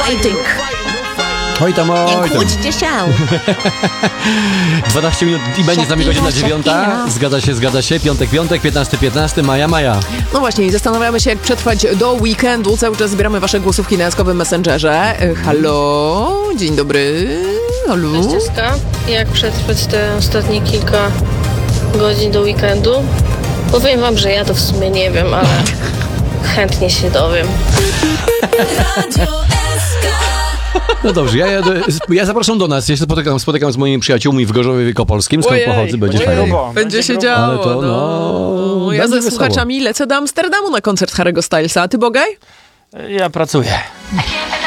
fighting. Oj tam. Nie kłóćcie się. 12 minut i będzie z nami godzina 9. Zgadza się. Piątek, 15, maja. No właśnie, i zastanawiamy się, jak przetrwać do weekendu. Cały czas zbieramy wasze głosówki na jaskowym Messengerze. Halo, dzień dobry. Halo. Cześć, Cieska. Jak przetrwać te ostatnie kilka godzin do weekendu? Powiem wam, że ja to w sumie nie wiem, ale chętnie się dowiem. No dobrze, ja zapraszam do nas. Ja się spotykam z moimi przyjaciółmi w Gorzowie Wielkopolskim, skąd pochodzę, będzie fajnie. Będzie się działo. Ale to, Ja będzie ze wesoło. słuchaczami lecę do Amsterdamu na koncert Harry'ego Stylesa. A ty, Bogaj? Ja pracuję.